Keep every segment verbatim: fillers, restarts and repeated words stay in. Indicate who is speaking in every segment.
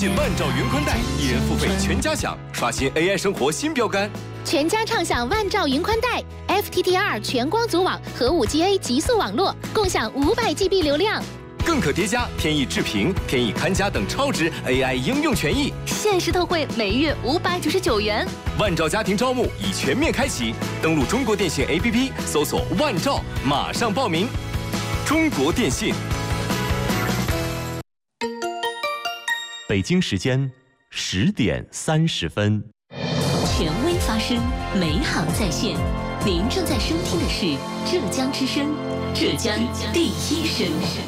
Speaker 1: 信万兆云宽带，一人付费全家享，刷新 A I 生活新标杆。
Speaker 2: 全家畅享万兆云宽带 ，F T T R 全光组网和 五 G A 极速网络，共享五百 G B 流量。
Speaker 1: 更可叠加天翼智屏、天翼看家等超值 A I 应用权益，
Speaker 2: 限时特惠，每月五百九十九元。
Speaker 1: 万兆家庭招募已全面开启，登录中国电信 A P P 搜索万兆，马上报名。中国电信。
Speaker 3: 北京时间十点三十分。
Speaker 4: 权威发声，美好在线。您正在收听的是浙江之声，浙江第一声。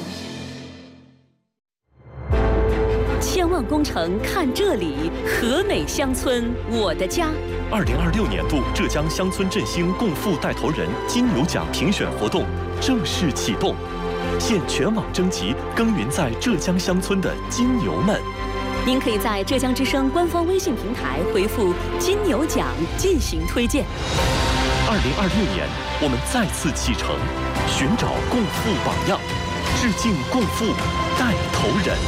Speaker 4: 千万工程看这里，和美乡村我的家。
Speaker 3: 二零二六年度浙江乡村振兴共富带头人金牛奖评选活动正式启动，现全网征集耕耘在浙江乡村的金牛们。
Speaker 4: 您可以在浙江之声官方微信平台回复“金牛奖”进行推荐。
Speaker 3: 二零二六年，我们再次启程，寻找共富榜样，致敬共富带头人。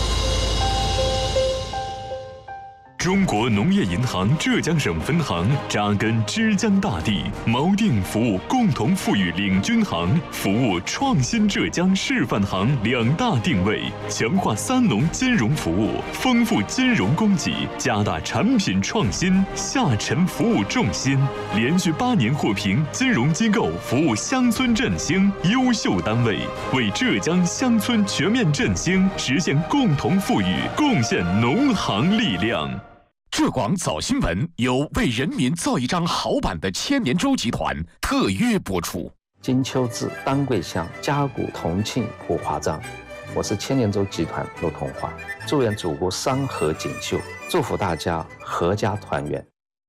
Speaker 5: 中国农业银行浙江省分行扎根之江大地，锚定服务共同富裕领军行、服务创新浙江示范行两大定位，强化三农金融服务，丰富金融供给，加大产品创新，下沉服务重心，连续八年获评金融机构服务乡村振兴优秀单位，为浙江乡村全面振兴实现共同富裕贡献农行力量。
Speaker 6: 浙广早新闻由为人民造一张好版的千年舟集团特约播出。
Speaker 7: 金秋至，丹桂乡，嘉谷同庆普华章。我是千年舟集团陆同华，祝愿祖国山河锦绣，祝福大家阖家团圆。